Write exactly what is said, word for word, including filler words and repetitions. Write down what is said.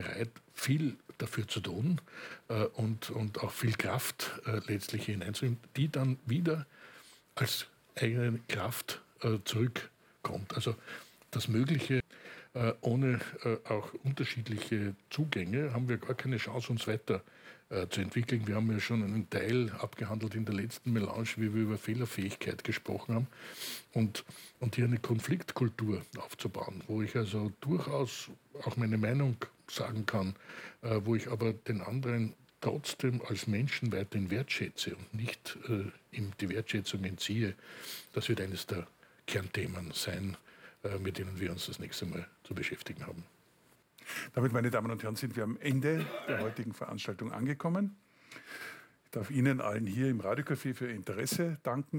bereit, viel dafür zu tun äh, und, und auch viel Kraft äh, letztlich hineinzunehmen, die dann wieder als eigene Kraft äh, zurückkommt. Also das Mögliche, äh, ohne äh, auch unterschiedliche Zugänge, haben wir gar keine Chance, uns weiter äh, zu entwickeln. Wir haben ja schon einen Teil abgehandelt in der letzten Melange, wie wir über Fehlerfähigkeit gesprochen haben. Und, und hier eine Konfliktkultur aufzubauen, wo ich also durchaus auch meine Meinung sagen kann, äh, wo ich aber den anderen trotzdem als Menschen weiterhin wertschätze und nicht äh, ihm die Wertschätzung entziehe, das wird eines der Kernthemen sein, äh, mit denen wir uns das nächste Mal zu beschäftigen haben. Damit, meine Damen und Herren, sind wir am Ende der heutigen Veranstaltung angekommen. Ich darf Ihnen allen hier im Radiocafé für Ihr Interesse danken.